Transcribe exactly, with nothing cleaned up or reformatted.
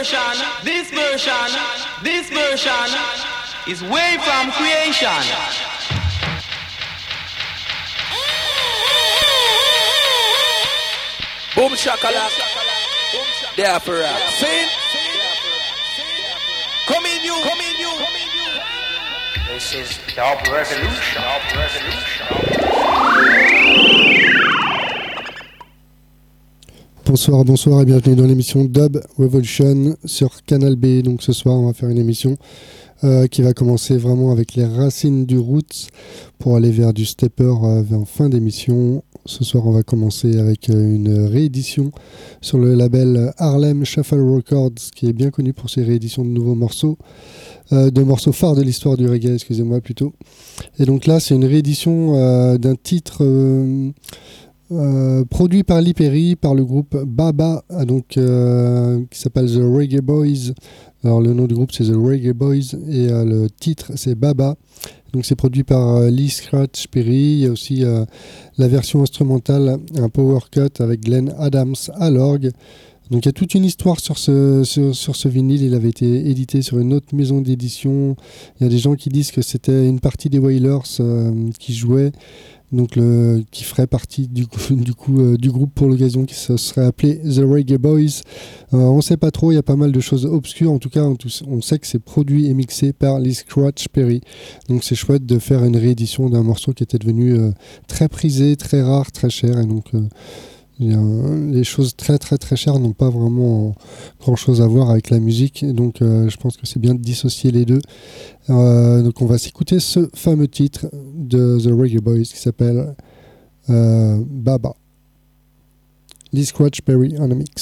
version, this version, this version is way from creation. Boom shakalaka, there for us. See? Come in you, come in you. This is Dub Revolution. Dub Revolution. Bonsoir, bonsoir et bienvenue dans l'émission Dub Revolution sur Canal B. Donc ce soir on va faire une émission euh, qui va commencer vraiment avec les racines du roots pour aller vers du stepper euh, en fin d'émission. Ce soir on va commencer avec euh, une réédition sur le label Harlem Shuffle Records qui est bien connu pour ses rééditions de nouveaux morceaux, euh, de morceaux phares de l'histoire du reggae, excusez-moi plutôt. Et donc là c'est une réédition euh, d'un titre... Euh, Euh, produit par Lee Perry, par le groupe Baba, donc, euh, qui s'appelle The Reggae Boys. Alors le nom du groupe c'est The Reggae Boys et euh, le titre c'est Baba. Donc c'est produit par euh, Lee Scratch Perry. Il y a aussi euh, la version instrumentale, un power cut avec Glenn Adams à l'orgue. Donc il y a toute une histoire sur ce, sur, sur ce vinyle. Il avait été édité sur une autre maison d'édition. Il y a des gens qui disent que c'était une partie des Wailers euh, qui jouait. Donc le, qui ferait partie du coup, du, coup, euh, du groupe pour l'occasion, qui se serait appelé The Reggae Boys. Euh, on ne sait pas trop, il y a pas mal de choses obscures. En tout cas, on, on sait que c'est produit et mixé par Lee Scratch Perry. Donc c'est chouette de faire une réédition d'un morceau qui était devenu euh, très prisé, très rare, très cher. Et donc euh, il y a, les choses très très très chères n'ont pas vraiment grand chose à voir avec la musique. Et donc euh, je pense que c'est bien de dissocier les deux. Euh, donc on va s'écouter ce fameux titre de The Reggae Boys qui s'appelle euh, Baba. Lee Scratch Perry on a mix.